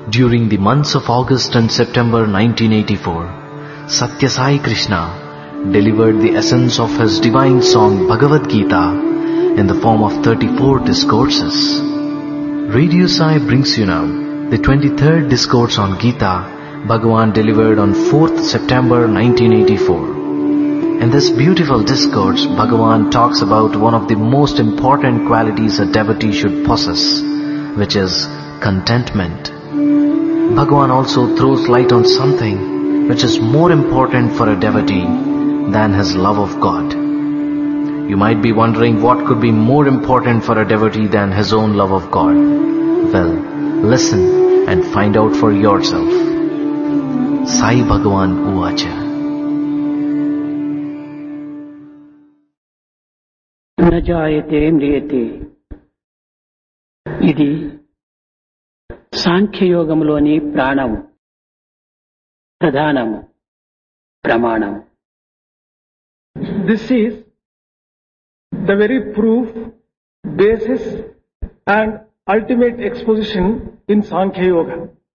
During the months of August and September 1984, Satya Sai Krishna delivered the essence of his divine song Bhagavad Gita in the form of 34 discourses. Radio Sai brings you now the 23rd discourse on Gita Bhagavan delivered on 4th September 1984. In this beautiful discourse, Bhagavan talks about one of the most important qualities a devotee should possess, which is contentment. Bhagavan also throws light on something which is more important for a devotee than his love of God. You might be wondering what could be more important for a devotee than his own love of God. Well, listen and find out for yourself. Sai Bhagavan Uvacha. न जायते म्रियते ఇది సాంఖ్యయోగంలోని ప్రాణము ప్రధానము ప్రమాణము. This is the very proof, basis and ultimate exposition in Sankhya Yoga.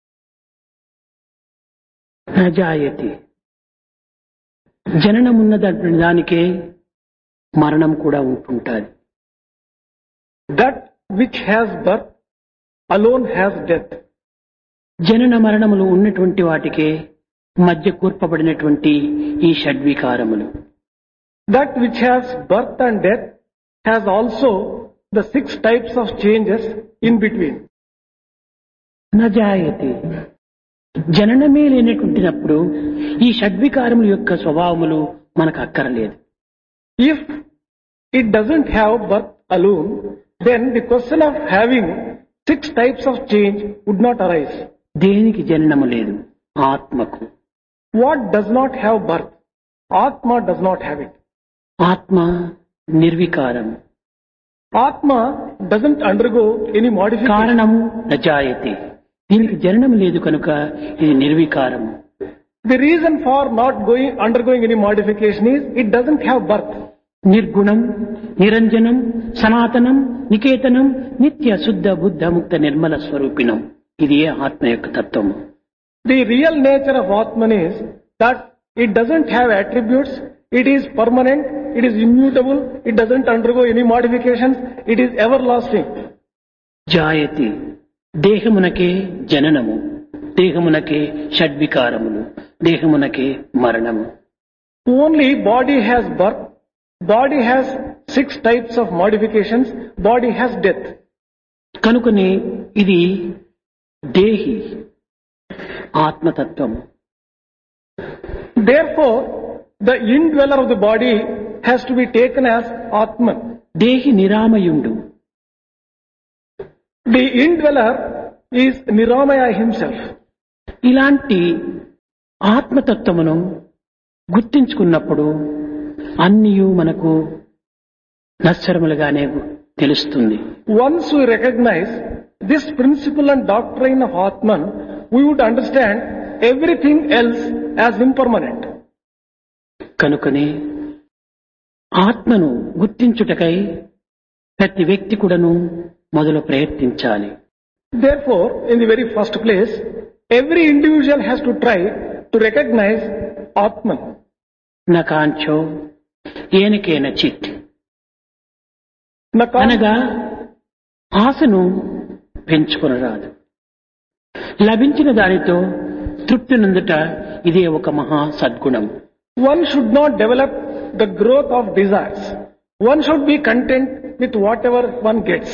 न जायते జననమున్నటువంటి దానికే మరణం కూడా ఉంటుంటుంది. That which has birth alone has death. జనన మరణములు ఉన్నటువంటి వాటికే మధ్య కూర్పబడినటువంటి ఈ షడ్వికారములు. That which has birth and death has also the 6 types of changes in between. न जायते జననమే లేనటువంటినప్పుడు ఈ షడ్వికారముల యొక్క స్వభావములు మనకు అక్కరలేదు. If it doesn't have birth alone, then the question of having 6 types of change would not arise. దేనికి జననము లేదు? ఆత్మకు. What does not have birth? Atma does not have it. ఆత్మ నిర్వికారం. Atma doesn't undergo any modification. కారణము నజాయతే. దీనికి జననం లేదు కనుక ఇది నిర్వికారము. The reason for not undergoing any modification is it doesn't have birth. నిర్గుణం, నిరంజనం, సనాతనం, నికేతనం, నిత్య శుద్ధ బుద్ధ ముక్త నిర్మల స్వరూపిణం. ఇది ఆత్మ యొక్క తత్వము. The real nature of Atman is that it doesn't have attributes, it is permanent, it is immutable, it doesn't undergo any modifications, it is everlasting. జాయతి దేహమునకే జననము, దేహమునకే షడ్వికారములు, దేహమునకే మరణము. Only body has birth, body has 6 types of modifications, body has death. కనుకనే ఇది దేహి ఆత్మతత్వము. Therefore, the indweller of the body has to be taken as Atman. దేహి నిరామయుండు. The indweller is Niramaya himself. ఇలాంటి ఆత్మతత్వమును గుర్తించుకున్నప్పుడు అన్నియు మనకు నశ్వరములుగానే తెలుస్తుంది. Once we recognize this principle and doctrine of Atman, we would understand everything else as impermanent. కనుకనే ఆత్మను గుర్తించుటకై ప్రతి వ్యక్తి కూడాను మొదలు ప్రయత్నించాలి. Therefore, in the very first place, every individual has to try to recognize Atman. నకాంచో ఏనకేన చిత్ Naka- అనగా ఆశను పెంచుకొనరాదు. లభించిన దానితో తృప్తి నందుట ఇదే ఒక మహా సద్గుణం. One should not develop the growth of desires. One should be content with whatever one gets.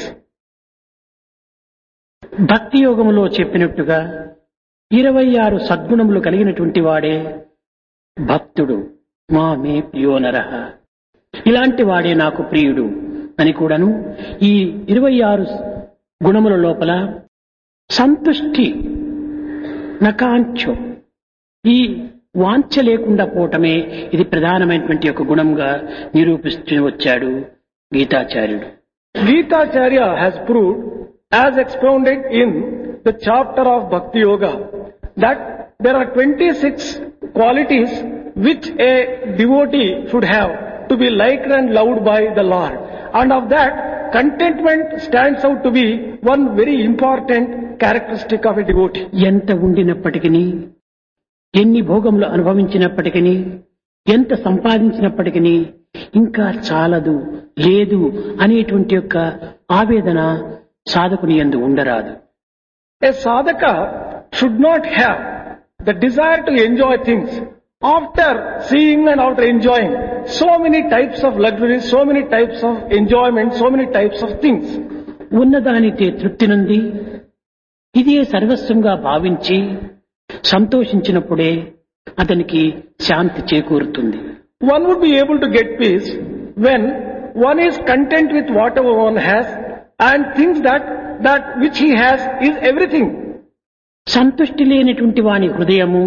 భక్తి యోగములో చెప్పినట్టుగా 26 సద్గుణములు కలిగినటువంటి వాడే భక్తుడు. మామే ప్రియోనరః, ఇలాంటి వాడే నాకు ప్రియుడు అని కూడాను ఈ 26 గుణముల లోపల సంతుష్టి నకాంక్షో, ఈ వాంఛ లేకుండా పోవటమే ఇది ప్రధానమైనటువంటి ఒక గుణంగా నిరూపిస్తూ వచ్చాడు గీతాచార్యుడు. Gitacharya has proved, as expounded in the chapter of Bhakti Yoga, that there are 26 qualities which a devotee should have to be liked and loved by the Lord. And of that, contentment stands out to be one very important characteristic of a devotee. ఎంత ఉండినప్పటికీ, ఎన్ని భోగములు అనుభవించినప్పటికీ, ఎంత సంపాదించినప్పటికీ ఇంకా చాలదు, లేదు అనేటువంటి యొక్క ఆవేదన సాధకుని యందు ఉండరాదు. A sadhaka should not have the desire to enjoy things after seeing and after enjoying so many types of luxuries, so many types of enjoyment, so many types of things. ఉన్నదానితే తృప్తి నుండి ఇదే సర్వస్వంగా భావించి సంతోషించినప్పుడే అతనికి శాంతి చేకూరుతుంది. One would be able to get peace when one is content with whatever one has and thinks that which he has is everything. సంతుష్టి లేనటువంటి వాని హృదయము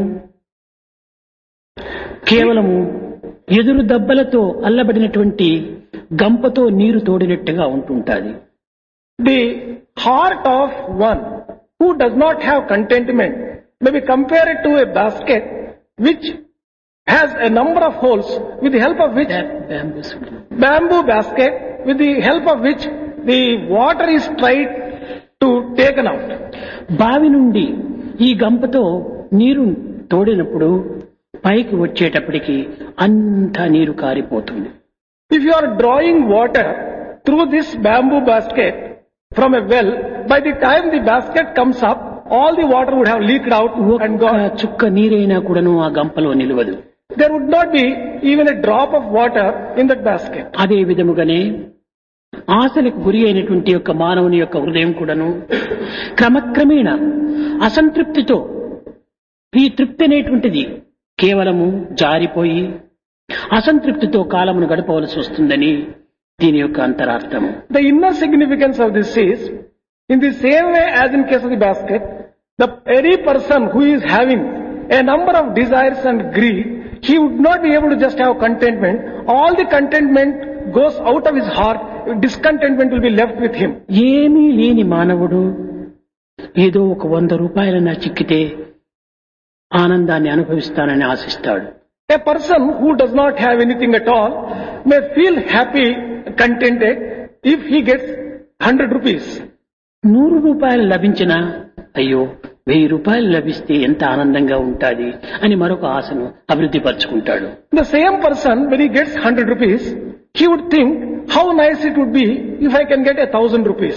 కేవలము ఎదురు దెబ్బలతో అల్లబడినటువంటి గంపతో నీరు తోడినట్టుగా ఉంటుంటుంది. The heart of one who does not have contentment may be compared to a basket which has a number of holes with the help of which bamboo basket with the help of which the water is tried to taken out. బావి నుండి ఈ గంపతో నీరు తోడినప్పుడు పైకి వచ్చేటప్పటికి అంతా నీరు కారిపోతుంది. If you are drawing water through this bamboo basket from a well, by the time the basket comes up, all the water would have leaked out and gone. చుక్క నీరైనా కూడాను ఆ గంపలో నిలవదు. There would not be even a drop of water in that basket. అదే విధముగానే ఆశలకు గురి అయినటువంటి యొక్క మానవుని యొక్క హృదయం కూడాను క్రమక్రమేణ అసంతృప్తితో ఈ తృప్తి అనేటువంటిది కేవలము జారిపోయి అసంతృప్తితో కాలమును గడపవలసి వస్తుందని దీని యొక్క అంతరార్థము. The inner significance of this is, in the same way as in case of the basket, any person who is having a number of desires and greed, he would not be able to just have contentment. All the contentment goes out of his heart. Discontentment will be left with him. ఏమీ లేని మానవుడు ఏదో ఒక 100 రూపాయలన్నా చిక్కితే ఆనందాన్ని అనుభవిస్తానని ఆశిస్తాడు. A person who does not have anything at all may feel happy, contented if he gets 100 rupees. 100 రూపాయలు లభించినా అయ్యో 1000 రూపాయలు లభిస్తే ఎంత ఆనందంగా ఉంటాది అని మరొక ఆశను అభివృద్ధి పరుచుకుంటాడు. The same person, when he gets 100 rupees, he would think how nice it would be if I can get 1000 rupees.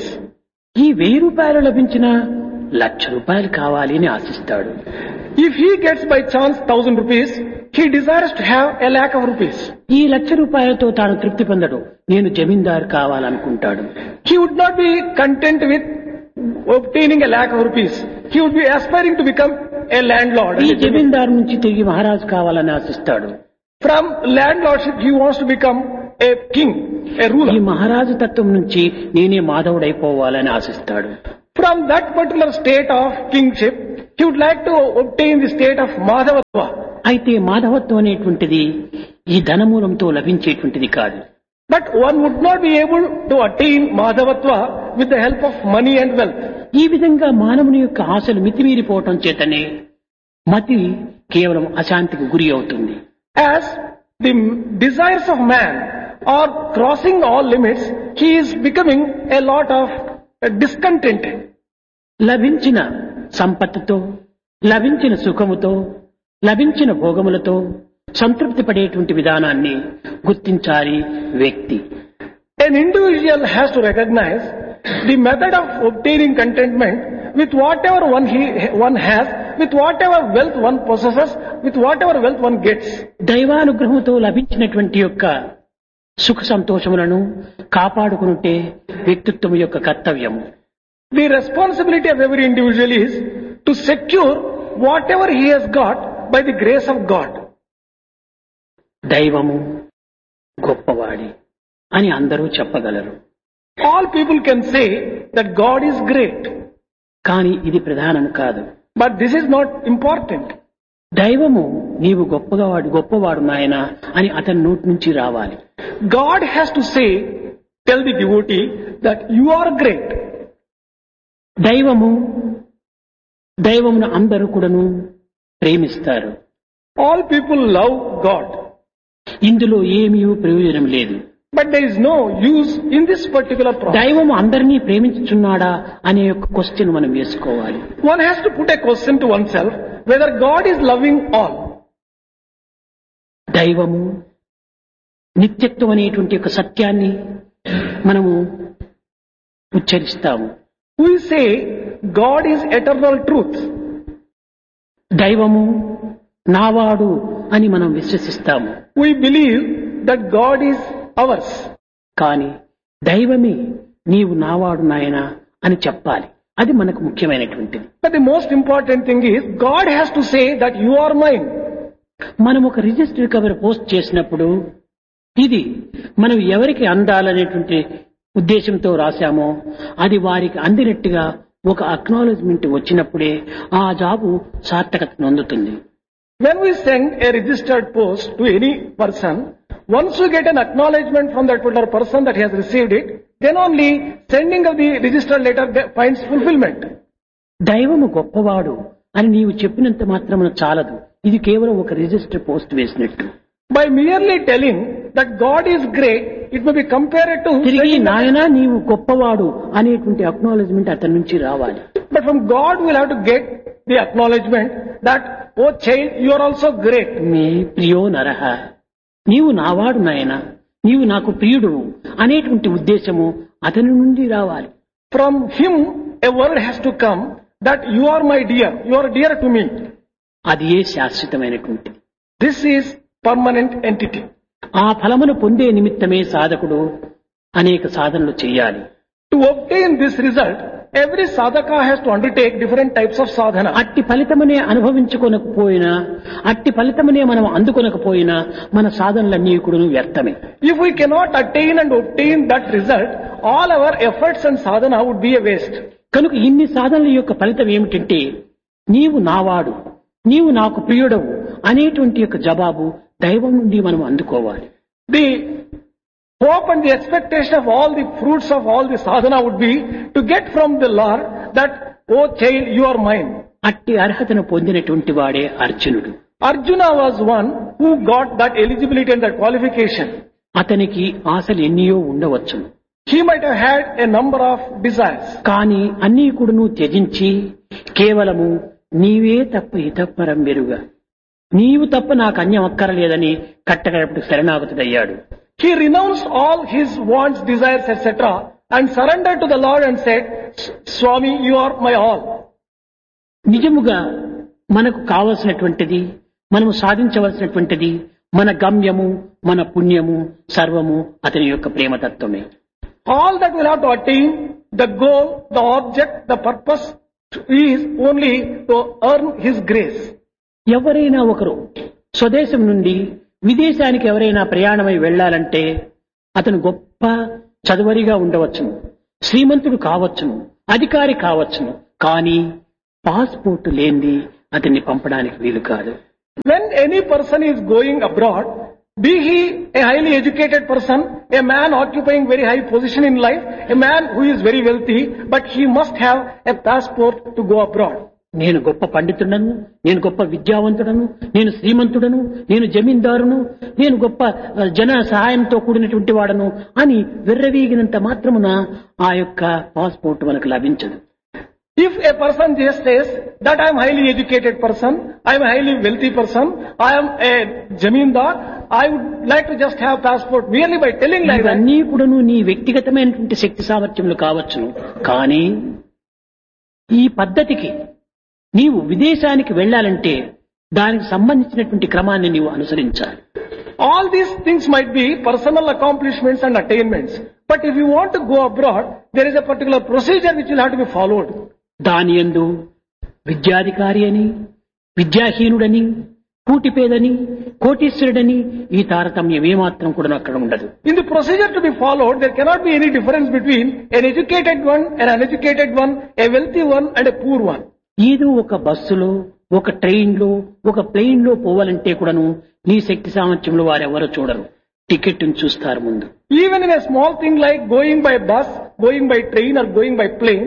ఈ 1000 రూపాయలు లభించినా 1,00,000 రూపాయలు కావాలి అని ఆశిస్తాడు. If he gets by chance 1000 rupees, he desires to have 1,00,000 of rupees. ఈ 1,00,000 రూపాయలతో తాను తృప్తి పొందడు, నేను జమీందారు కావాలనుకుంటాడు. He would not be content with obtaining 1,00,000 of rupees. He would be aspiring to become a landlord. ఈ జమీందారు నుంచి తిరిగి మహారాజు కావాలని ఆశిస్తాడు. From landlordship he wants to become a king, a ఈ ruler. మహారాజు తత్వం నుంచి నేనే మాధవుడైపోవాలని ఆశిస్తాడు. From that particular state of kingship, he would like to obtain the state of Madhavatva. అయితే మాధవత్వం అనేటువంటిది ఈ ధనమూలంతో లభించేటువంటిది కాదు. But one would not be able to attain Madhavatva with the help of money and wealth. ఈ విధంగా మానవుని యొక్క ఆశలు మితిమీరిపోవటం చేతనే మతి కేవలం అశాంతికి గురి అవుతుంది. As the desires of man are crossing all limits, he is becoming a lot of discontented. లభించిన సంపత్తుతో, లభించిన సుఖముతో, లభించిన భోగములతో సంతృప్తి పడేటువంటి విధానాన్ని గుర్తించాలి వ్యక్తి. An individual has to recognize the method of obtaining contentment with whatever one has, with whatever wealth one possesses, with whatever wealth one gets. దైవానుగ్రహంతో లభించినటువంటి యొక్క సుఖ సంతోషములను కాపాడుకునుంటే వ్యక్తిత్వం యొక్క కర్తవ్యము. The responsibility of every individual is to secure whatever he has got by the grace of God. దైవము గొప్పవాడి అని అందరూ చెప్పగలరు. All people can say that God is great, కానీ ఇది ప్రధానం కాదు. but this is not important. దైవము నీవు గొప్పవాడు నాయనా అని అతని నోటి నుంచి రావాలి. God has to say, tell the devotee that you are great. దైవమును అందరూ కూడాను ప్రేమిస్తారు. All people love God. ఇందులో ఏమీ ప్రయోజనం లేదు. But there is no use in this particular process. దైవం అందరినీ ప్రేమించుచున్నాడా అనే ఒక క్వశ్చన్ మనం వేసుకోవాలి. One has to put a question to oneself whether God is loving all. దైవము నిత్యత్వం అనేటువంటి ఒక సత్యాన్ని మనము ఉచ్చరిస్తాము. We say God is eternal truth. దైవము నావాడు అని మనం విశ్వసిస్తాము. We believe that God is ours. కానీ దైవమే నీవు నావాడు నాయనా అని చెప్పాలి. అది మనకు ముఖ్యమైనటువంటిది. But the most important thing is God has to say that you are mine. మనం ఒక రిజిస్టర్ కవర్ పోస్ట్ చేసినప్పుడు ఇది మనం ఎవరికి అందాలనేటువంటి ఉద్దేశంతో రాశామో అది వారికి అందినట్టుగా ఒక అక్నాలెడ్జ్మెంట్ వచ్చినప్పుడే ఆ జాబు సార్థకత పొందుతుంది. When we send a registered post to any person, once you get an acknowledgement from that particular person that he has received it, then only sending of the registered letter finds fulfillment. దైవము గొప్పవాడు అని నీవు చెప్పినంత మాత్రమున చాలదు. ఇది కేవలం ఒక register post వేసినట్టు. By merely telling that God is great, it may be compared to తిరిగి నాయనా నీవు గొప్పవాడు అనేటువంటి అక్నాలెడ్జ్మెంట్ అతని నుంచి రావాలి. But from God we will have to get the acknowledgement that, oh child, you are also great. మీ ప్రియో నరహ, నీవు నావాడు నాయనా, నీవు నాకు ప్రియుడు అనేటువంటి ఉద్దేశము అతని నుండి రావాలి. From him a word has to come that you are my dear, you are dear to me. అది ఏ శాశ్వతమైనటువంటిది. This is permanent entity. ఆ ఫలమును పొందే నిమిత్తమే సాధకుడు అనేక సాధనలు చేయాలి. To obtain this result, every sadhaka has to undertake different types of sadhana. అట్టి ఫలితమునే అనుభవించుకోనకపోయినా, అట్టి ఫలితమునే మనం అందుకొనకపోయినా మన సాధనలన్నీ కూడా వ్యర్థమే. If we cannot attain and obtain that result, all our efforts and sadhana would be a waste. కనుక ఇన్ని సాధనల యొక్క ఫలితం ఏమిటంటే నీవు నావాడు, నీవు నాకు ప్రియుడవు అనేటువంటి యొక్క జవాబు దైవం నుండి మనం అందుకోవాలి. The hope and the expectation of all the fruits of all the sadhana would be to get from the Lord that, oh child, you are mine. అట్టి అర్హతను పొందినటువంటి వాడే అర్జునుడు. Arjuna was one who got that eligibility and that qualification. అతనికి ఆశలు ఎన్నియో ఉండవచ్చును. He might have had a number of desires. కానీ అన్నీ కూడాను త్యజించి కేవలము నీవే తప్ప ఇతప్పరం వెరుగా, నీవు తప్ప నాకు అన్యం అక్కరలేదని కట్టగడపటి శరణాగతుడయ్యాడు. He renounced all his wants, desires, etc. and surrendered to the Lord and said, Swami, you are my all. నిజముగా మనకు కావలసినటువంటిది, మనము సాధించవలసినటువంటిది, మన గమ్యము, మన పుణ్యము సర్వము అతని యొక్క ప్రేమతత్వమే. All that we'll have to attain, the goal, the object, the purpose is only to earn his grace. ఎవరైనా ఒకరు స్వదేశం నుండి విదేశానికి ఎవరైనా ప్రయాణమై వెళ్లాలంటే అతను గొప్ప చదువరిగా ఉండవచ్చును, శ్రీమంతుడు కావచ్చును, అధికారి కావచ్చును, కానీ పాస్పోర్ట్ లేనిది అతన్ని పంపడానికి వీలు కాదు. When any person is going abroad, be he a highly educated person, a man occupying very high position in life, a man who is very wealthy, but he must have a passport to go abroad. నేను గొప్ప పండితుడను, నేను గొప్ప విద్యావంతుడను, నేను శ్రీమంతుడను, నేను జమీందారును, నేను గొప్ప జన సహాయంతో కూడినటువంటి వాడను అని విర్రవీగినంత మాత్రమున ఆ యొక్క పాస్పోర్ట్ మనకు లభించదు. If a person just says that I am highly educated person, I am a highly wealthy person, I am a jamindar, I would like to just have passport merely by telling like that. ఇవన్నీ కూడాను నీ వ్యక్తిగతమైనటువంటి శక్తి సామర్థ్యములు కావచ్చును, కానీ ఈ పద్ధతికి నీవు విదేశానికి వెళ్లాలంటే దానికి సంబంధించినటువంటి క్రమాన్ని నీవు అనుసరించాలి. All these things might be personal accomplishments and attainments, but if you want to go abroad, there is a particular procedure which will have to be followed. దాని యందు విద్యాధికారి అని, విద్యాహీనుడని, కూటిపేదని, కోటీశ్వరుడని ఈ తారతమ్యం ఏమాత్రం కూడా అక్కడ ఉండదు. In the procedure to be followed, there cannot be any difference between an educated one, an uneducated one, a wealthy one and a poor one. ఏదో ఒక బస్సులో, ఒక ట్రైన్లో, ఒక ప్లేన్ లో పోవాలంటే కూడాను నీ శక్తి సామర్థ్యంలో వారెవరో చూడరు, టికెట్ చూస్తారు ముందు. Even in a small thing like going by bus, going by train or going by plane,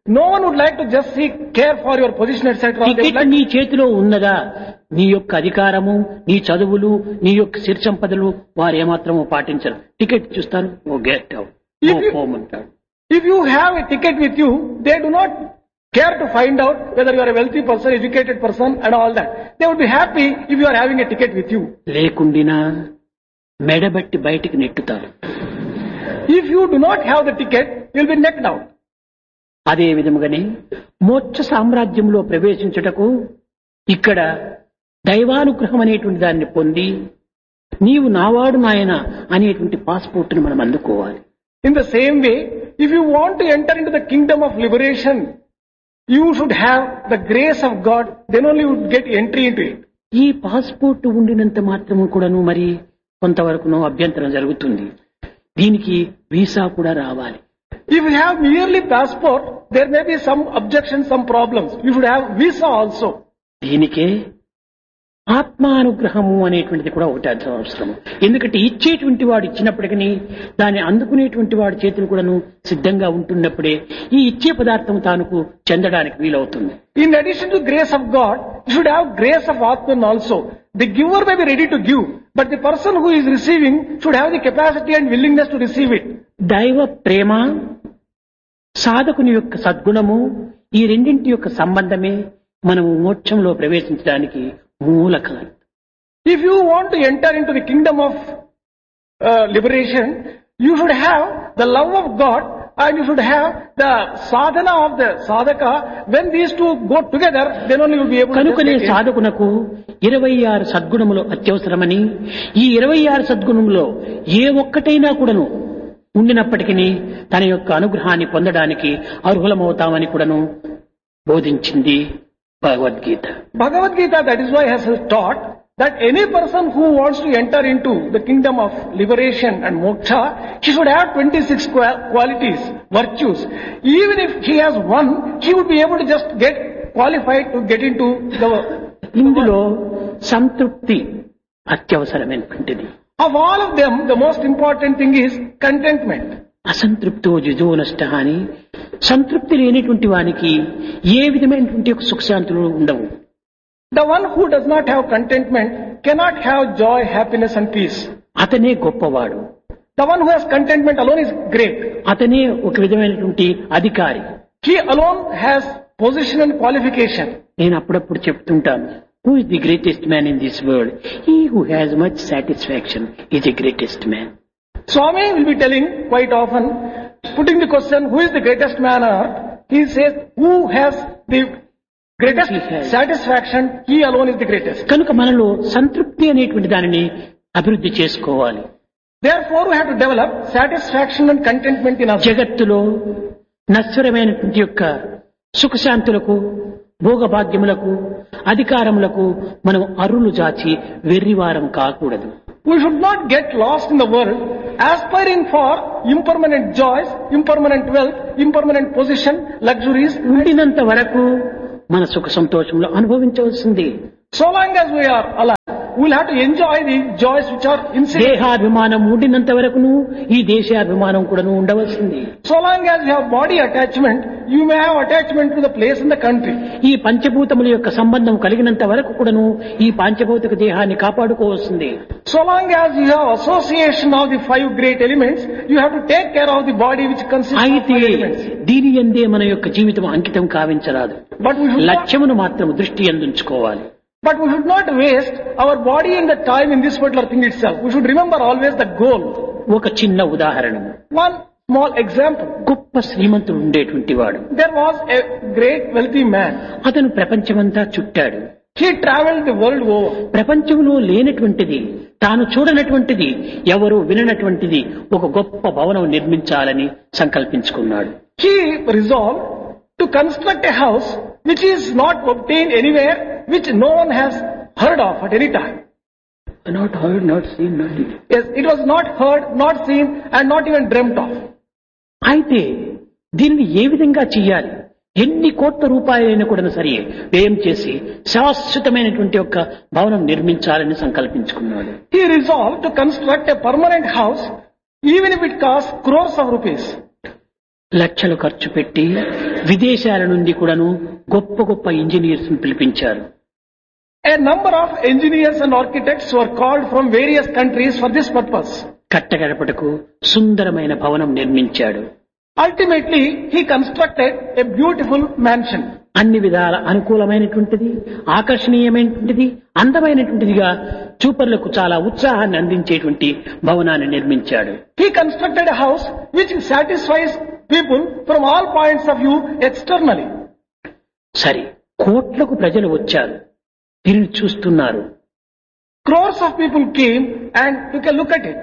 No one would like to just seek care for your position, etc. They would ticket like నీ చేతిలో ఉన్నదా, నీ యొక్క అధికారము, నీ చదువులు, నీ యొక్క సిరి సంపదలు వారు ఏమాత్రము పాటించరు. టికెట్ చూస్తారు, ఓ get out, If you- home అంటాడు. If you have a ticket with you, they do not care to find out whether you are a wealthy person, educated person and all that. They would be happy if you are having a ticket with you. లేకుండినా మెడబట్టి బయటికి నెట్టుతారు. If you do not have the ticket, you will be knocked out. అదే విధముగానే మోక్ష సామ్రాజ్యంలో ప్రవేశించుటకు ఇక్కడ దైవానుగ్రహం అనేటువంటి దాన్ని పొంది నీవు నావాడు నాయన అనేటువంటి పాస్పోర్ట్ను మనం అందుకోవాలి. In the same way, if you want to enter into the kingdom of liberation, you should have the grace of God, then only you would get entry into it. ఈ పాస్పోర్ట్ ఉండినంత మాత్రము కూడాను మరి కొంతవరకును అభ్యంతరం జరుగుతుంది. దీనికి వీసా కూడా రావాలి. If you have merely passport, there may be some objections, some problems. You should have visa also. దీనికే ఆత్మానుగ్రహము అనేటువంటిది కూడా ఒకటి అవసరం. ఎందుకంటే ఇచ్చేటువంటి వాడు ఇచ్చినప్పటికీ దాన్ని అందుకునేటువంటి వాడి చేతులు కూడాను సిద్ధంగా ఉంటున్నప్పుడే ఈ ఇచ్చే పదార్థం తానుకు చెందడానికి వీలవుతుంది. In addition to grace of God, you should have grace of Atman also. The giver may be ready to give, but the person who is receiving should have the capacity and willingness to receive it. దైవ ప్రేమ, సాధకుని యొక్క సద్గుణము, ఈ రెండింటి యొక్క సంబంధమే మనము మోక్షంలో ప్రవేశించడానికి మూలకాలు. If you want to enter into the kingdom of liberation, you should have the love of God and you should have the sadhana of the sadhaka. When these two go together, then only you will be able to కనుకనే get it. సాధకునకు 26 సద్గుణములు అత్యవసరమని, ఈ 26 సద్గుణములో ఏ ఒక్కటైనా కూడాను ఉండినప్పటికీ తన యొక్క అనుగ్రహాన్ని పొందడానికి అర్హులమవుతామని కూడాను బోధించింది Bhagavad Gita. Bhagavad Gita, that is why has taught that any person who wants to enter into the kingdom of liberation and moksha, he should have 26 qualities, virtues. Even if he has one, he would be able to just get qualified to get into the ఇందులో సంతృప్తి అత్యవసరమైనటువంటిది. Of all of them, the most important thing is contentment. అసంతృప్తో జిజో నష్ట అని, సంతృప్తి లేనిటువంటి వానికి ఏ విధమైనటువంటి ఒక సుఖశాంతులు ఉండవు. The one who does not have contentment cannot have joy, happiness and peace. అతనే గొప్పవాడు, The one who has contentment alone is great. అతనే ఒక విధమైనటువంటి అధికారి. He alone has position and qualification. నేను అప్పుడప్పుడు చెప్తుంటాను, who is the greatest man in this world? He who has much satisfaction is the greatest man. Swami will be telling quite often, putting the question, who is the greatest man on earth? He says, who has the greatest satisfaction, he alone is the greatest. కనుక మనలో సంతృప్తి అనేటువంటి దానిని అభివృద్ధి చేసుకోవాలి. Therefore, we have to develop satisfaction and contentment in us. జగత్తులో నశ్వరమైనటువంటి యొక్క సుఖశాంతులకు, భోగభాగ్యములకు, అధికారములకు మనం అరులు జాచి వెర్రివారం కాకూడదు. We should not get lost in the world, aspiring for impermanent joys, impermanent wealth, impermanent position, luxuries. ఉండినంత వరకు మన సుఖ సంతోషంలో అనుభవించవలసింది. So long as we are alive, we will have to enjoy the joys which are incidental. దేహాభిమానం ఉండినంత వరకును ఈ దేశాభిమానం కూడాను ఉండవలసింది. So long as you have body attachment, you may have attachment to the place in the country. ఈ పంచభూతముల యొక్క సంబంధం కలిగినంత వరకు కూడాను ఈ పంచభౌతిక దేహాన్ని కాపాడుకోవాల్సింది. So long as you have association of the 5 great elements, you have to take care of the body which consists of అయితే 5 elements. దీని యందే మన యొక్క జీవితం అంకితం కావించరాదు. But we should not, లక్ష్యమును మాత్రం దృష్టి యందుంచుకోవాలి. but we should not waste our body and the time in this particular thing itself. We should remember always the goal. ఒక చిన్న ఉదాహరణము. One small example. గొప్ప శ్రీమంతుడు ఉండేటువంటి వాడు. There was a great wealthy man. అతను ప్రపంచమంతా చుట్టాడు. He traveled the world over. ప్రపంచంలో లేనటువంటిది, తాను చూడనటువంటిది, ఎవరు విననటువంటిది ఒక గొప్ప భవనం నిర్మించాలని సంకల్పించుకున్నాడు. He resolved to construct a house which is not obtained anywhere, which no one has heard of at any time. Not heard, not seen, not did. Yes, it was not heard, not seen, and not even dreamt of. అయితే దీనిని ఏ విధంగా చెయ్యాలి? ఎన్ని కోట్ల రూపాయలైనా కూడా సరే వ్యయం చేసి శాశ్వతమైనటువంటి ఒక భవనం నిర్మించాలని సంకల్పించుకున్నాడు. He resolved to construct a permanent house, even if it costs crores of rupees. లక్షలు ఖర్చు పెట్టి విదేశాల నుండి కూడాను గొప్ప గొప్ప ఇంజనీర్స్ ను పిలిపించారు. A number of engineers and architects were called from various countries for this purpose. కట్టగడపటకు సుందరమైన భవనం నిర్మించాడు. Ultimately, he constructed a beautiful mansion. అన్ని విధాల అనుకూలమైనటువంటిది, ఆకర్షణీయమైనటువంటిది, అందమైనటువంటిదిగా చూపర్లకు చాలా ఉత్సాహాన్ని అందించేటువంటి భవనాన్ని నిర్మించాడు. He constructed a house which satisfies people from all points of view externally. సరే, కోట్లకు ప్రజలు వచ్చారు, తిరిగి చూస్తున్నారు. Crores of people came and took a look at it.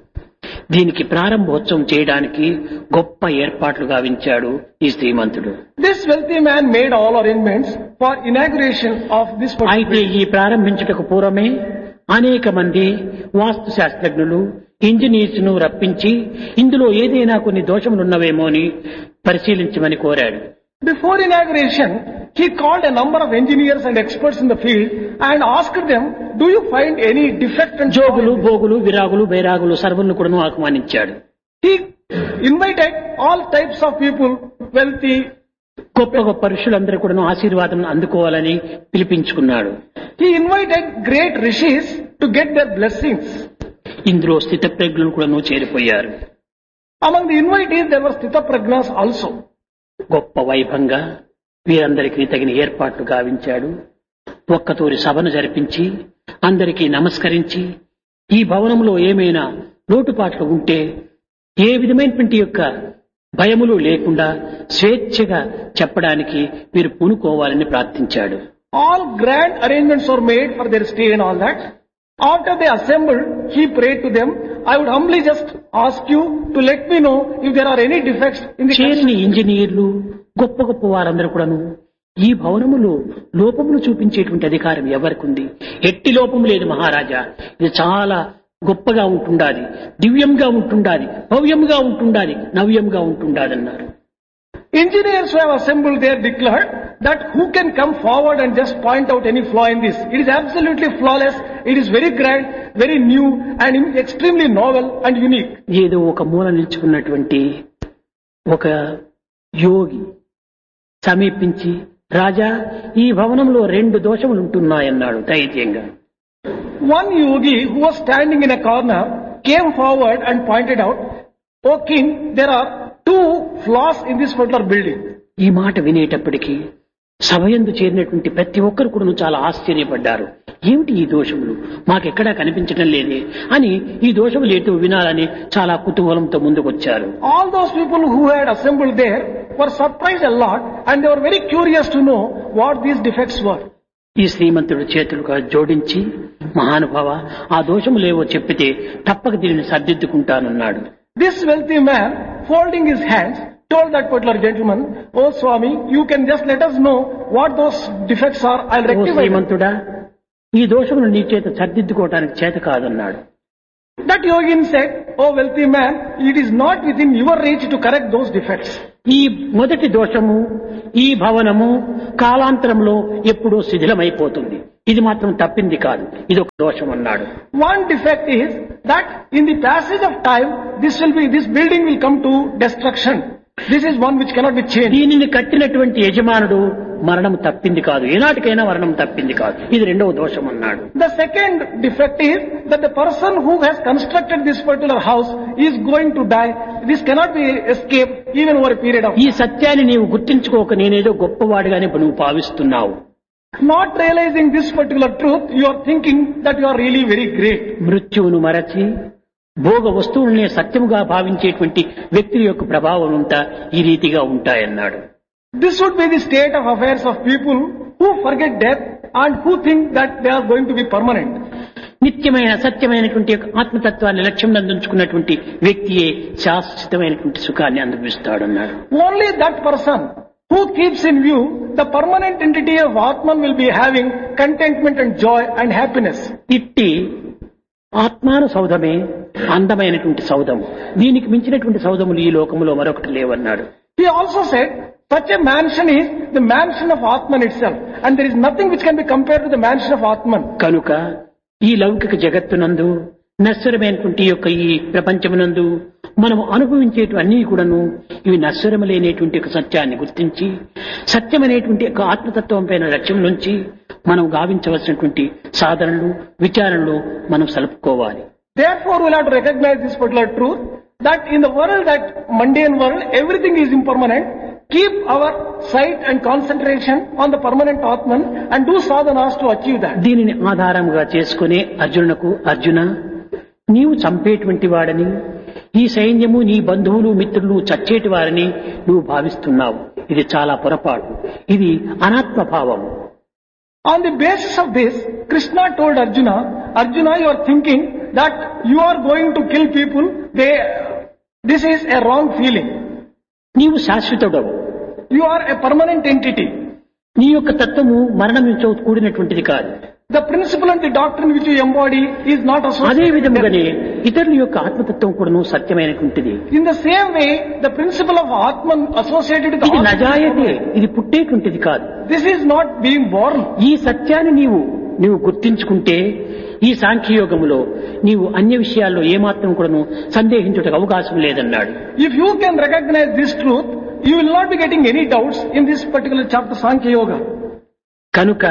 దీనికి ప్రారంభోత్సవం చేయడానికి గొప్ప ఏర్పాట్లు గావించాడు ఈ శ్రీమంతుడు. This wealthy man made all arrangements for inauguration of this అయితే particular. ఈ ప్రారంభించుటకు పూర్వమే అనేక మంది వాస్తు శాస్త్రజ్ఞులు, ఇంజనీర్స్ ను రప్పించి ఇందులో ఏదైనా కొన్ని దోషములున్నవేమో అని పరిశీలించమని కోరాడు. Before inauguration, he called a number of engineers and experts in the field and asked them, do you find any defect and Jogulu, భోగులు, విరాగులు, బైరాగులు సర్వులను కూడా ఆహ్వానించాడు. He invited all types of people, wealthy. గొప్ప గొప్ప ఋషులందరూ కూడా ఆశీర్వాదం అందుకోవాలని పిలిపించుకున్నాడు. He invited great rishis to get their blessings. ఇందులో స్థితప్రజ్ఞులు కూడా చేరిపోయారు. Among the invitees, there were Sthitaprajnas also. గొప్ప వైభవంగా వీరందరికీ తగిన ఏర్పాట్లు గావించాడు. ఒక్కతూరి సభను జరిపించి అందరికీ నమస్కరించి ఈ భవనంలో ఏమైనా లోటుపాట్లు ఉంటే ఏ విధమైనటువంటి యొక్క భయములు లేకుండా స్వేచ్ఛగా చెప్పడానికి మీరు పూనుకోవాలని ప్రార్థించాడు. All grand arrangements were made for their stay and all that. After they assembled, he prayed to them, I would humbly just ask you to let me know if there are any defects in the చేరిన construction. ఇంజనీర్లు, గొప్ప గొప్ప వారందరూ కూడాను ఈ భవనములో లోపములు చూపించేటువంటి అధికారం ఎవరికి ఉంది? ఎట్టి లోపం లేదు మహారాజా, ఇది చాలా గొప్పగా ఉంటుండాలి, దివ్యంగా ఉంటుండాలి, భవ్యంగా ఉంటుండాలి, నవ్యంగా ఉంటుండాలి అన్నారు. Engineers who have assembled there declared that who can come forward and just point out any flaw in this? It is absolutely flawless, it is very grand, very new and extremely novel and unique. ఏదో ఒక మూల నిల్చుకున్నటువంటి ఒక యోగి సమీపించి, రాజా ఈ భవనంలో 2 దోషములు ఉంటున్నాయన్నాడు ధైర్యంగా. One yogi who was standing in a corner came forward and pointed out, O king, there are 2 flaws in this particular building. ఈ మాట వినేటప్పటికీ సభయందు చేరినటువంటి ప్రతి ఒక్కరు కూడా చాలా ఆశ్చర్యపడ్డారు. ఏమిటి ఈ దోషములు, మాకెక్కడా కనిపించడం లేదే అని ఈ దోషములు ఏంటో వినాలని చాలా కుతూహలంతో ముందుకొచ్చారు. All those people who had assembled there were surprised a lot and they were very curious to know what these defects were. ఈ శ్రీమంతుడు చేతులుగా జోడించి, మహానుభావ ఆ దోషములేవో చెప్పితే తప్పక దీనిని సర్దిద్దుకుంటానన్నాడు. This wealthy man, folding his hands, told that particular gentleman, Oh Swami, you can just let us know what those defects are, I'll oh rectify them. శ్రీమంతుడా, ఈ దోషమును నీ చేత సర్దిద్దుకోవటానికి చేత కాదన్నాడు. That yogin said, Oh wealthy man, it is not within your reach to correct those defects. ఈ మొదటి దోషము, ఈ భవనము కాలాంతరంలో ఎప్పుడో శిథిలమైపోతుంది, ఇది మాత్రం తప్పింది కాదు, ఇది ఒక దోషం అన్నాడు. One defect is that in the passage of time, this building will come to destruction. This is one which cannot be changed. దీనిని కట్టినటువంటి యజమానుడు మరణం తప్పింది కాదు, ఏనాటికైనా మరణం తప్పింది కాదు, ఇది రెండవ దోషం అన్నాడు. The second defect is that the person who has constructed this particular house is going to die. This cannot be escaped even over a period of ఈ time. సత్యాన్ని నీవు గుర్తించుకోక నేనేదో గొప్పవాడిగానే నువ్వు భావిస్తున్నావు. Not realizing this particular truth, you are thinking that you are really very great. మృత్యువును మరచి భోగ వస్తువులనే సత్యముగా భావించేటువంటి వ్యక్తి యొక్క ప్రభావం అంతా ఈ రీతిగా ఉంటాయన్నాడు. This would be the state of affairs of people who forget death and who think that they are going to be permanent. నిత్యమైన సత్యమైనటువంటి యొక్క ఆత్మతత్వాన్ని లక్ష్యం అందించుకున్నటువంటి వ్యక్తియే శాశ్వతమైనటువంటి సుఖాన్ని అనుభవిస్తాడన్నాడు. Only that person who keeps in view the permanent entity of Atman will be having contentment and joy and happiness. ఇట్టి ఆత్మాను సౌధమే అందమైనటువంటి సౌధము, దీనికి మించినటువంటి సౌధములు ఈ లోకములో మరొకటి లేవన్నాడు. He also said such a mansion is the mansion of Atman itself, and there is nothing which can be compared to the mansion of Atman. కనుక ఈ లౌకిక జగత్తునందు, నశ్వరమైనటువంటి యొక్క ఈ ప్రపంచమునందు మనం అనుభవించేటివన్నీ కూడాను ఇవి నశ్వరములైనటువంటి ఒక సత్యాన్ని గుర్తించి సత్యమనేటువంటి ఒక ఆత్మతత్వం పైన లక్ష్యం నుంచి మనం గావించవలసినటువంటి సాధనలు విచారణలు మనం సలుపుకోవాలి. Therefore, we'll have to recognize this particular truth that in the world, that mundane world, everything is impermanent. Keep our sight and concentration on the permanent Atman and do sadhanas to achieve that. దీనిని ఆధారముగా చేసుకునే అర్జునునకు, అర్జున నీవు చంపేటువంటి వాడని, ఈ సైన్యము నీ బంధువులు మిత్రులు చచ్చేటి వారని నువ్వు భావిస్తున్నావు. ఇది చాలా పొరపాటు. ఇది అనాత్మభావం. On the basis of this, Krishna told Arjuna, Arjuna, you are thinking that you are going to kill people. This is a wrong feeling. నీవు శాశ్వతుడవు. You are a permanent entity. నీ యొక్క తత్వము మరణంతో కూడినటువంటిది కాదు. The principle and the doctrine which you embody is not అదే associated with విధముగానే death. ఇతరుల యొక్క ఆత్మతత్వం కూడాను సత్యమైనటువంటిది. In the same way, the principle of Atman associated with ఇది Atman, నజాయతే, ఇది పుట్టేటువంటిది కాదు. this is not being born. ఈ సత్యాన్ని నీవు గుర్తించుకుంటే ఈ సాంఖ్యయోగములో నీవు అన్య విషయాల్లో ఏమాత్రం కూడాను సందేహించుటకు అవకాశం లేదన్నాడు. If you can recognize this truth, you will not be getting any doubts in this particular chapter, Sankhya Yoga. కనుక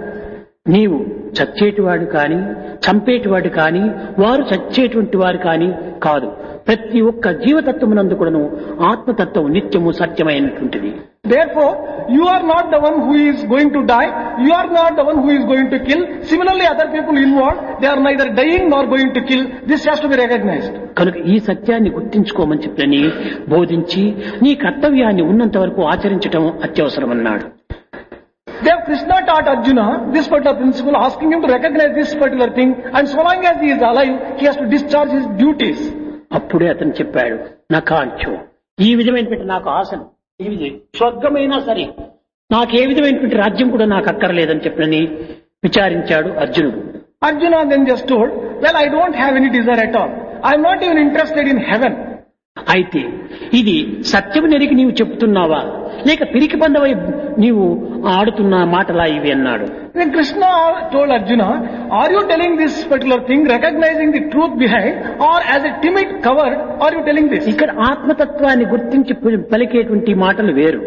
నీవు చచ్చేటివాడు కాని చంపేటివాడు కాని వారు చచ్చేటువంటి వారు కాని కాదు. ప్రతి ఒక్క జీవతత్వమునందు కూడాను ఆత్మతత్వం నిత్యము సత్యమైనటువంటిది. Therefore, you are not the one who is going to die. You are not the one who is going to kill. Similarly, other people involved, they are neither dying nor going to kill. This has to be recognized. కనుక ఈ సత్యాన్ని గుర్తించుకోమని చెప్పని బోధించి నీ కర్తవ్యాన్ని ఉన్నంత వరకు ఆచరించటం అత్యవసరమన్నాడు. There Krishna taught Arjuna this particular principle, asking him to recognize this particular thing, and so long as he is alive, he has to discharge his duties. అప్పుడే అతను చెప్పాడు, నా కాంక్షు ఈ విధమైనటువంటి నాకు ఆశను ఈ స్వర్గమైనా సరే నాకు ఏ విధమైనటువంటి రాజ్యం కూడా నాకు అక్కర్లేదని చెప్పని విచారించాడు అర్జునుడు. Arjuna then just told, well, I don't have any desire at all. I am not even interested in heaven. అయితే ఇది సత్యము నెరిగి నీవు చెప్తున్నావా లేక పిరికి పందవై నీవు ఆడుతున్న మాటలా ఇవి అన్నాడు. Then Krishna told Arjuna, are you telling this particular thing, recognizing the truth behind, or as a timid coward are you telling this? ఇక్కడ ఆత్మతత్వాన్ని గుర్తించి పలికేటువంటి మాటలు వేరు.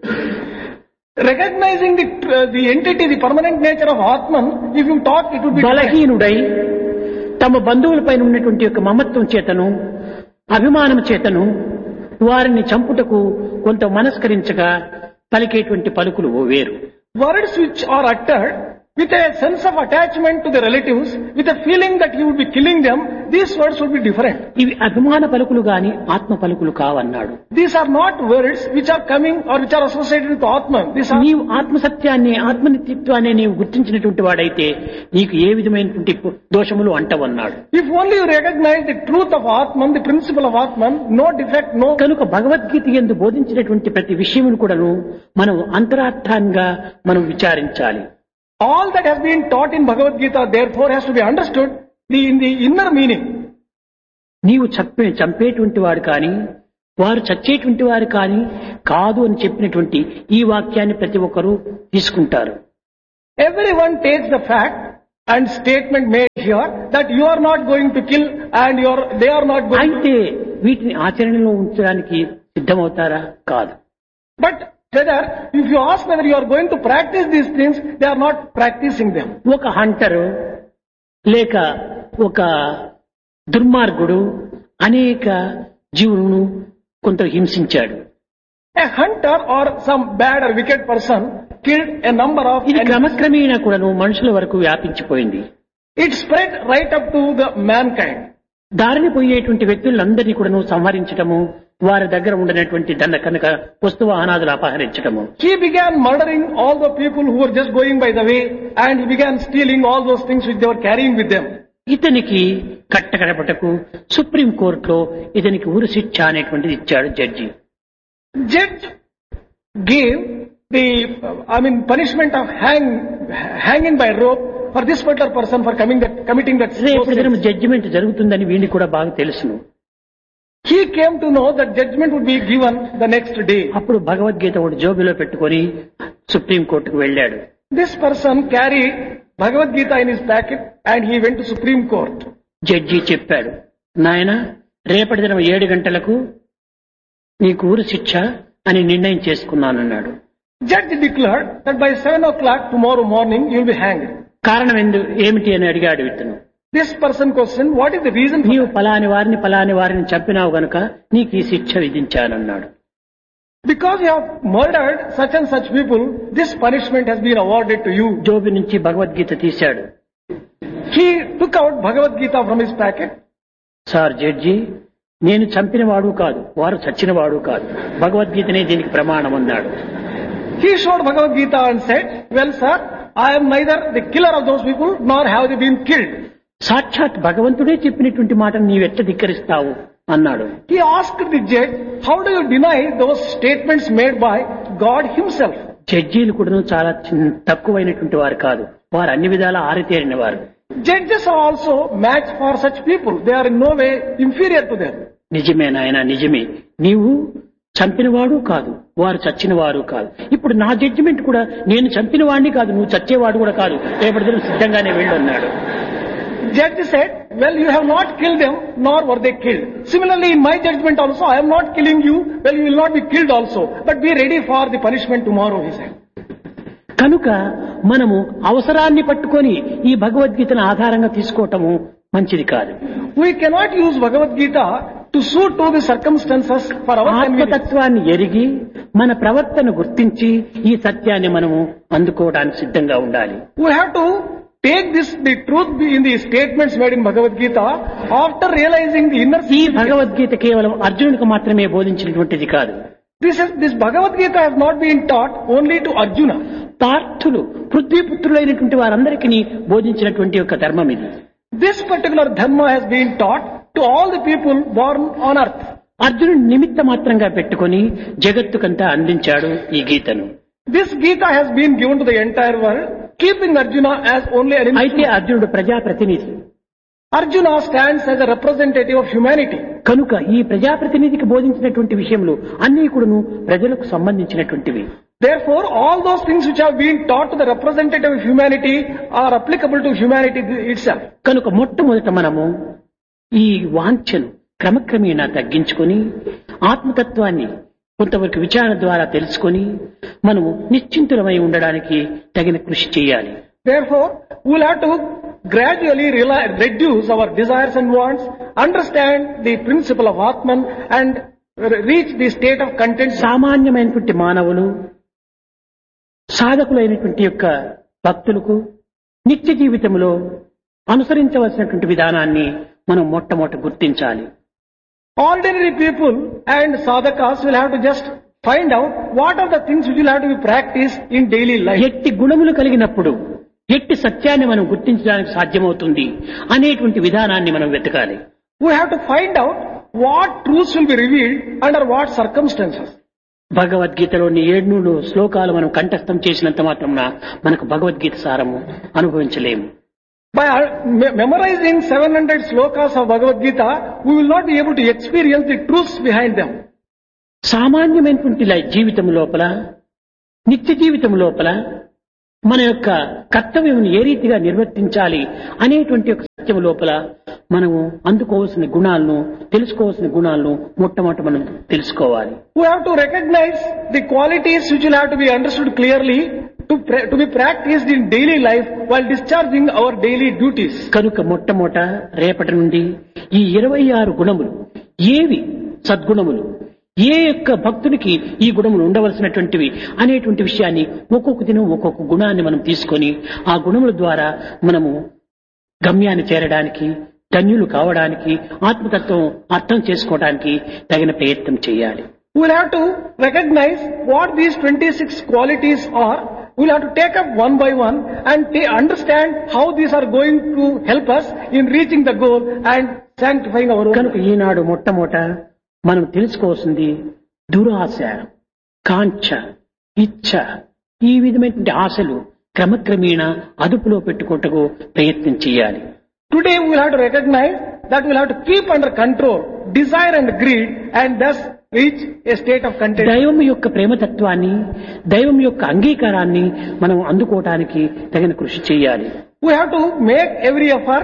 Recognizing the entity, the permanent nature of Atman, if you talk, it would be different. బలహీనుడై తమ బంధువులపైన ఉన్నటువంటి యొక్క మమత్వం చేతను అభిమానం చేతను వారిని చంపుటకు కొంత మనస్కరించగా పలికేటువంటి పలుకులు వేరు. Words which are uttered with a sense of attachment to the relatives, with a feeling that he would be killing them, these words would be different. ఇవి అభిమాన పలుకులు గాని ఆత్మ పలుకులు కావన్నాడు. These are not words which are coming or which are associated with Atman. These are నీవు ఆత్మసత్యాన్ని ఆత్మనిత్యత్వాన్ని నీవు గుర్తించినటువంటి వాడైతే నీకు ఏ విధమైనటువంటి దోషములు అంటవన్నాడు. If only you recognize the truth of Atman, the principle of Atman, no defect, no. కనుక భగవద్గీత యందు బోధించినటువంటి ప్రతి విషయమును కూడాను మనం అంతరార్థంగా మనం విచారించాలి. All that has been taught in Bhagavad Gita therefore has to be understood in the inner meaning. నీవు చంపేటువంటి వాడు కానీ వారు చచ్చేటువంటి వారు కానీ కాదు అని చెప్పినటువంటి ఈ వాక్యాన్ని ప్రతి ఒక్కరూ తీసుకుంటారు. Everyone takes the fact and statement made here that you are not going to kill and they are not going అయితే వీటిని ఆచరణలో ఉంచడానికి సిద్ధమవుతారా? కాదు. But whether, if you ask whether you are going to practice these things, they are not practicing them. ఒక hunter లేక ఒక దుర్మార్గుడు అనేక జీవులను కొంత హింసించాడు. A hunter or some bad or wicked person killed a number of ఇది animals. క్రమక్రమేణా కూడాను మనుషుల వరకు వ్యాపించిపోయింది. It spread right up to the mankind. దారిని పోయేటువంటి వ్యక్తులందరినీ కూడాను సంహరించటము, వారి దగ్గర ఉండనటువంటి దండ కనుక వస్తువు అనాథులు అపహరించటము. He began murdering all the people who were just going by the way, and he began stealing all those things which they were carrying with them. ఇతనికి కట్టకడపటకు supreme కోర్టులో ఇతనికి ఉరి శిక్ష అనేటువంటిది ఇచ్చాడు judge. Judge gave the punishment of hanging by rope for this particular person for committing that రేపు దినం sin. Judgement జరుగుతుందని వీడికి కూడా బాగా తెలుసును. He came to know that judgment would be given the next day. అప్పుడు భగవద్గీత ఒకటి జోబిలో పెట్టుకొని సుప్రీం కోర్టుకు వెళ్ళాడు. This person carried Bhagavad Gita in his packet and he went to Supreme Court. Judge చెప్పాడు, నాయనా రేపటి దినం 7 గంటలకు నీకు ఊరు శిక్ష అని నిర్ణయం చేసుకున్నానన్నాడు. Judge declared that by 7 o'clock tomorrow morning you will be hanged. కారణం ఏమిటి అని అడిగాడు ఇతను. This person questioned, what is the reason for నీవు that? పలాని వారిని చంపినావు గనుక నీకు ఈ శిక్ష విధించానన్నాడు. Because you have murdered such and such people, this punishment has been awarded to you. Gobi నుంచి భగవద్గీత తీశాడు. He took out Bhagavad Gita from his packet. Sir judge, నేను చంపినవాడు కాదు, వారు చచ్చినవాడు కాదు, భగవద్గీతనే దీనికి ప్రమాణం అన్నాడు. He showed Bhagavad Gita and said, well sir, I am neither the killer of those people nor have they been killed. సాక్షాత్ భగవంతుడే చెప్పినటువంటి మాటను నీవెట్ట ధిక్కరిస్తావు అన్నాడు. He asked the judge, how do you deny those statements made by God himself? జడ్జీలు కూడా చాలా తక్కువైనటువంటి వారు కాదు, వారు అన్ని విధాలా ఆరితేరిన వారు. Judges are also match for such people. They are in no way inferior to them. నిజమే నాయన, నిజమే. నీవు చంపినవాడు కాదు, వారు చచ్చినవారు కాదు. ఇప్పుడు నా జడ్జిమెంట్ కూడా నేను చంపిన వాడిని కాదు, నువ్వు చచ్చేవాడు కూడా కాదు, రేపటి దినం సిద్ధంగానే వెళ్ళన్నాడు. Judge said, well, you have not killed them, nor were they killed. Similarly, in my judgment also, I am not killing you, well, you will not be killed also. But be ready for the punishment tomorrow, he said. కనుక మనము అవసరాన్ని పట్టుకొని ఈ భగవద్గీతను ఆధారంగా తీసుకోవటము మంచిది కాదు. We cannot use Bhagavad Gita to suit to the circumstances for our convenience. ఆత్మతత్వాన్ని ఎరిగి మన ప్రవర్తన గుర్తించి ఈ సత్యాన్ని మనము అందుకోవడానికి సిద్ధంగా ఉండాలి. We have to take the truth in the statements made in Bhagavad Gita after realizing the inner ఈ భగవద్గీత కేవలం అర్జునుడికి మాత్రమే బోధించినటువంటిది కాదు. This Bhagavad Gita has not been taught only to Arjuna. పార్థులు పృథ్వీపుత్రులైనటువంటి వారందరికీ బోధించినటువంటి యొక్క ధర్మం ఇది. This particular dharma has been taught to all the people born on earth. అర్జునుడు నిమిత్త మాత్రంగా పెట్టుకొని జగత్తుకంతా అందించాడు ఈ గీతను. This Gita has been given to the entire world, keeping Arjuna as only an అయితే instrument. అర్జునుడు ప్రజాప్రతినిధి Arjuna stands as a representative of humanity. కనుక ఈ ప్రజాప్రతినిధికి బోధించినటువంటి విషయములు అన్ని కూడాను ప్రజలకు సంబంధించినటువంటివి. Therefore, all those things which have been taught to the representative of humanity are applicable to humanity itself. కనుక మొట్టమొదట మనము ఈ వాంఛను క్రమక్రమేణా తగ్గించుకొని ఆత్మతత్వాన్ని కొంతవరకు విచారణ ద్వారా తెలుసుకొని మనము నిశ్చింతులమై ఉండడానికి తగిన కృషి చేయాలి. Therefore, we will have to gradually reduce our desires and wants, understand the principle of Atman and reach the state of content. సామాన్యమైనటువంటి మానవులు సాధకులైనటువంటి యొక్క భక్తులకు నిత్య జీవితంలో అనుసరించవలసినటువంటి విధానాన్ని మనం మొట్టమొదట గుర్తించాలి. Ordinary people and sadhakas will have to just find out what are the things which will have to be practiced in daily life. ఎట్టి గుణములు కలిగినప్పుడు ఎట్టి సత్యాన్ని మనం గుర్తించడానికి సాధ్యమవుతుంది అనేటువంటి విధానాన్ని మనం వెతకాలి. We have to find out what truths will be revealed under what circumstances. భగవద్గీతలోని 700 శ్లోకాలు మనం కంఠస్థం చేసినంత మాత్రమున మనకు భగవద్గీత సారము అనుభవించలేము. By memorizing 700 slokas of Bhagavad Gita, we will not be able to experience the truths behind them. సామాన్యమైనటువంటి జీవితం లోపల నిత్య జీవితం లోపల మన యొక్క కర్తవ్యం ఏ రీతిగా నిర్వర్తించాలి అనేటువంటి ఒక సత్యం లోపల మనము అందుకోవాల్సిన గుణాలను తెలుసుకోవాల్సిన గుణాలను మొట్టమొదట మనం తెలుసుకోవాలి. We have to recognize the qualities which will have to be understood clearly to be practiced in daily life while discharging our daily duties. కనుక మొట్టమొదట రేపటి నుండి ఈ 26 గుణములు ఏవి సద్గుణములు, ఏ యొక్క భక్తునికి ఈ గుణములు ఉండవలసినటువంటివి అనేటువంటి విషయాన్ని ఒక్కొక్క దినం ఒక్కొక్క గుణాన్ని మనం తీసుకొని ఆ గుణముల ద్వారా మనము గమ్యాన్ని చేరడానికి, ధన్యులు కావడానికి, ఆత్మతత్వం అర్థం చేసుకోవడానికి తగిన ప్రయత్నం చేయాలి. We will have to recognize what these 26 qualities are. We will have to take up one by one and understand how these are going to help us in reaching the goal and sanctifying our own. కనుక ఈనాడు మొట్టమొదట మనం తెలుసుకోవాల్సింది దురాశ, కాంక్ష, ఇచ్ఛ, ఈ విధమైనటువంటి ఆశలు క్రమక్రమేణా అదుపులో పెట్టుకుంటూ ప్రయత్నం చేయాలి. Today we will have to recognize that we will have to keep under control desire and greed and thus reach a state of content. దైవం యొక్క ప్రేమతత్వాన్ని, దైవం యొక్క అంగీకారాన్ని మనం అందుకోవటానికి తగిన కృషి చేయాలి. We have to make every effort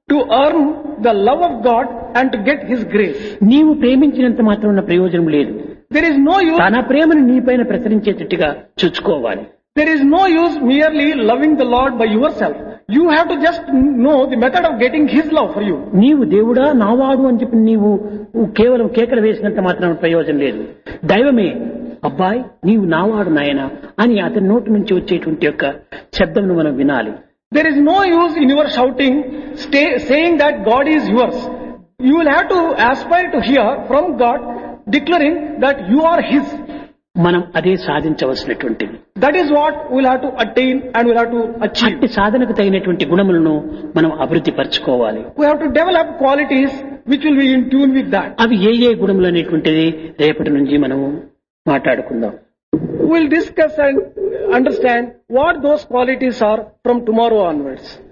to earn the love of God and to get His grace. నీవు ప్రేమించినంత మాత్రం ఉన్న ప్రయోజనం లేదు. There is no use. తన ప్రేమను నీపైన ప్రసరించేటట్టుగా చూసుకోవాలి. There is no use merely loving the Lord by yourself. You have to just know the method of getting His love for you. నీవు దేవుడా నావాడు అని చెప్పి నీవు కేవలం కేకలు వేసినంత మాత్రం ప్రయోజనం లేదు. దైవమే అబ్బాయి నీవు నావాడు నాయనా అని అతని నోటి నుంచి వచ్చేటువంటి యొక్క శబ్దమును మనం వినాలి. There is no use in your shouting, saying that God is yours. You will have to aspire to hear from God declaring that you are His. మనం అదే సాధించవలసినటువంటిది. That is what we will have to attain and we will have to achieve. అట్టి సాధనకు తగినటువంటి గుణములను మనం అభివృద్ధి పరచుకోవాలి. We have to develop qualities which will be in tune with that. అవి ఏ గుణములు అనేటువంటిది రేపటి నుంచి మనము మాట్లాడుకుందాం. We will discuss and understand what those qualities are from tomorrow onwards.